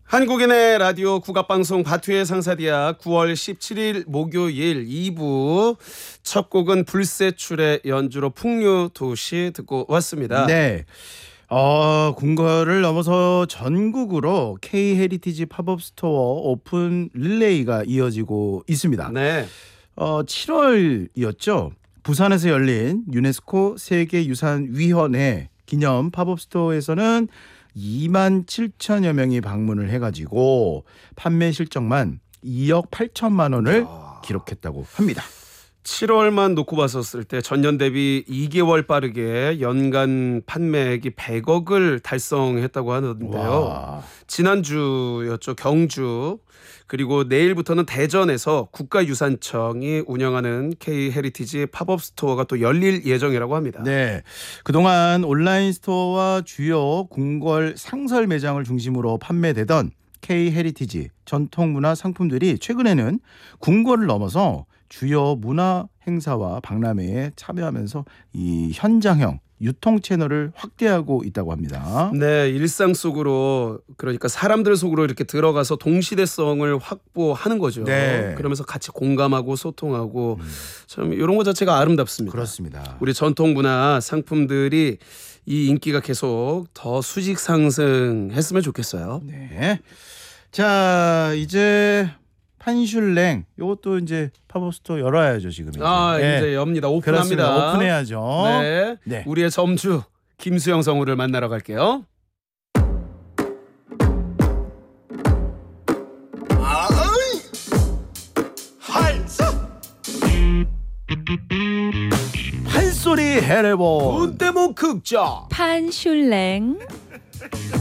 한국인의 라디오 국악방송 바투의 상사디아 9월 17일 목요일 2부 첫 곡은 불세출의 연주로 풍류도시 듣고 왔습니다. 네. 궁궐을 넘어서 전국으로 K-헤리티지 팝업 스토어 오픈 릴레이가 이어지고 있습니다. 네. 7월이었죠. 부산에서 열린 유네스코 세계유산위원회 기념 팝업 스토어에서는 27,000여 명이 방문을 해가지고 판매 실적만 2억 8천만 원을 기록했다고 합니다. 7월만 놓고 봤었을 때 전년 대비 2개월 빠르게 연간 판매액이 100억을 달성했다고 하는데요. 와. 지난주였죠. 경주. 그리고 내일부터는 대전에서 국가유산청이 운영하는 K-헤리티지 팝업 스토어가 또 열릴 예정이라고 합니다. 네, 그동안 온라인 스토어와 주요 궁궐 상설 매장을 중심으로 판매되던 K-헤리티지 전통문화 상품들이 최근에는 궁궐을 넘어서 주요 문화 행사와 박람회에 참여하면서 이 현장형 유통 채널을 확대하고 있다고 합니다. 네, 일상 속으로 그러니까 사람들 속으로 이렇게 들어가서 동시대성을 확보하는 거죠. 네. 그러면서 같이 공감하고 소통하고 참 이런 것 자체가 아름답습니다. 그렇습니다. 우리 전통 문화 상품들이 이 인기가 계속 더 수직 상승했으면 좋겠어요. 네. 자, 이제 판슐랭 요것도 이제 팝업 스토어 열어야죠, 지금. 네. 이제 엽니다. 오픈합니다. 그렇습니다. 오픈해야죠. 네. 네. 우리의 점주 김수영 성우를 만나러 갈게요. 판소리 해레본 돈대모 극장 판슐랭